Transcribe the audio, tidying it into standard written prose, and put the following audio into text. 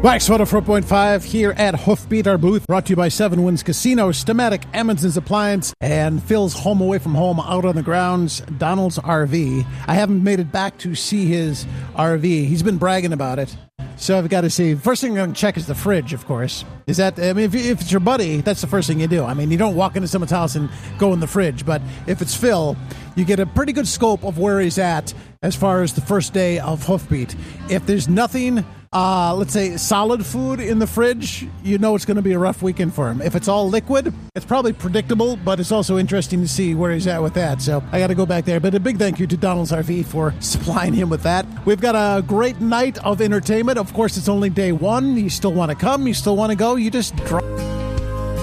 Wax 104.5 here at Hoofbeat, our booth, brought to you by Seven Winds Casino, Stamatic, Emmonson's Appliance, and Phil's Home Away from Home out on the grounds, Donald's RV. I haven't made it back to see his RV. He's been bragging about it. So I've got to see. First thing I'm going to check is the fridge, of course. Is that, I mean, if it's your buddy, that's the first thing you do. I mean, you don't walk into someone's house and go in the fridge. But if it's Phil, you get a pretty good scope of where he's at as far as the first day of Hoofbeat. If there's nothing, let's say, solid food in the fridge, you know it's going to be a rough weekend for him. If it's all liquid, it's probably predictable, but it's also interesting to see where he's at with that. So I got to go back there. But a big thank you to Donald's RV for supplying him with that. We've got a great night of entertainment. Of course, it's only day one. You still want to come. You still want to go. You just drop